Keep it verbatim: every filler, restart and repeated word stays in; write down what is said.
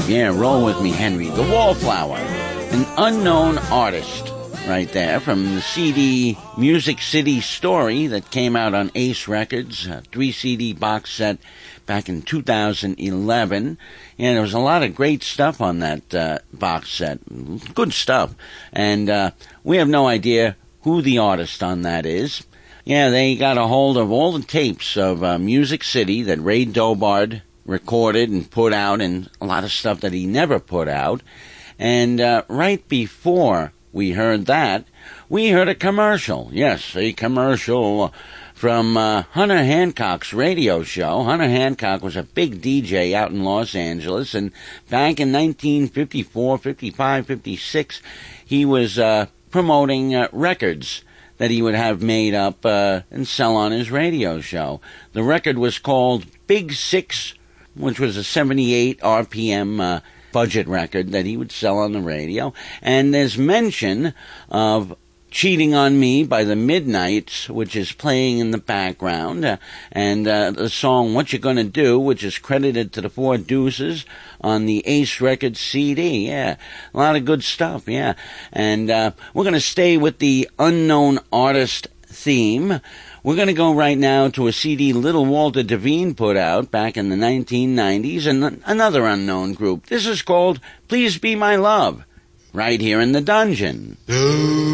Yeah, roll with me, Henry. The Wallflower, an unknown artist right there from the C D Music City Story that came out on Ace Records, a three C D box set back in two thousand eleven. And there was a lot of great stuff on that uh, box set. Good stuff. And uh, we have no idea who the artist on that is. Yeah, they got a hold of all the tapes of uh, Music City that Ray Dobard recorded and put out, and a lot of stuff that he never put out. And uh, right before we heard that, we heard a commercial. Yes, a commercial from uh, Hunter Hancock's radio show. Hunter Hancock was a big D J out in Los Angeles, and back in nineteen fifty-four, fifty-five, fifty-six, he was uh, promoting uh, records that he would have made up uh, and sell on his radio show. The record was called Big Six, which was a seventy-eight R P M uh, budget record that he would sell on the radio. And there's mention of Cheating on Me by the Midnights, which is playing in the background, uh, and uh, the song What You Gonna Do, which is credited to the Four Deuces on the Ace Records C D. Yeah, a lot of good stuff, yeah. And uh, we're going to stay with the unknown artist theme. We're going to go right now to a C D Little Walter Devine put out back in the nineteen nineties, and another unknown group. This is called Please Be My Love, right here in the Dungeon.